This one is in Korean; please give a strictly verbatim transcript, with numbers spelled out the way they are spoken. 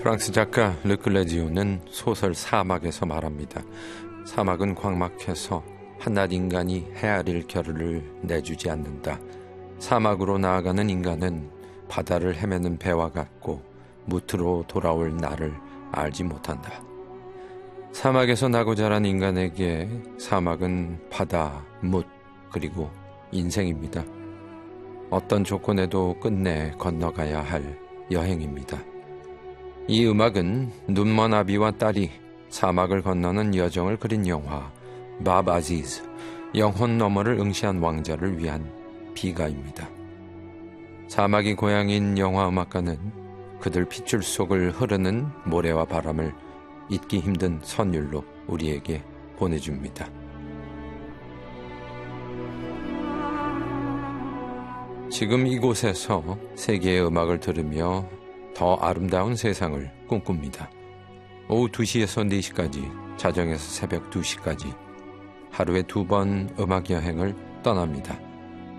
프랑스 작가 르클레지오는 소설 사막에서 말합니다. 사막은 광막해서 한낱 인간이 헤아릴 겨를을 내주지 않는다. 사막으로 나아가는 인간은 바다를 헤매는 배와 같고 무트로 돌아올 날을 알지 못한다. 사막에서 나고 자란 인간에게 사막은 바다, 뭇, 그리고 인생입니다. 어떤 조건에도 끝내 건너가야 할 여행입니다. 이 음악은 눈먼 아비와 딸이 사막을 건너는 여정을 그린 영화 밥 아지즈, 영혼 너머를 응시한 왕자를 위한 비가입니다. 사막이 고향인 영화 음악가는 그들 핏줄 속을 흐르는 모래와 바람을 잊기 힘든 선율로 우리에게 보내줍니다. 지금 이곳에서 세계의 음악을 들으며 더 아름다운 세상을 꿈꿉니다. 오후 두 시에서 네 시까지, 자정에서 새벽 두 시까지 하루에 두 번 음악 여행을 떠납니다.